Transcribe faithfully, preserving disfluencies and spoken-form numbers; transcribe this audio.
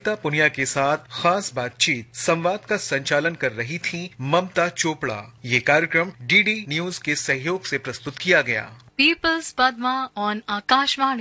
पुनिया के साथ खास बातचीत संवाद का संचालन कर रही थी ममता चोपड़ा। ये कार्यक्रम डीडी न्यूज के सहयोग से प्रस्तुत किया गया। Peoples Padma on Akashvani.